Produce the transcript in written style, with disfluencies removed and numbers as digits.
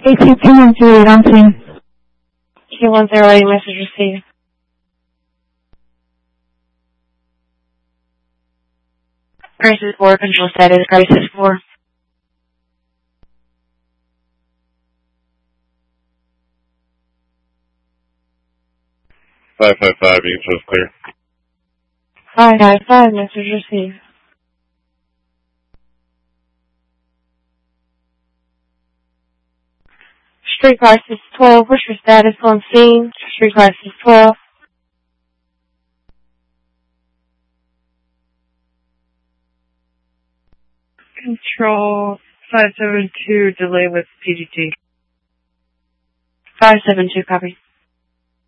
AT210 on scene. 210, message received. Crisis 4, control status, Crisis 4. Five, you can just clear. 555, message received. Street Crisis 12, what's your status on scene? Street Crisis 12. Control 572, delay with PGT. 572, copy.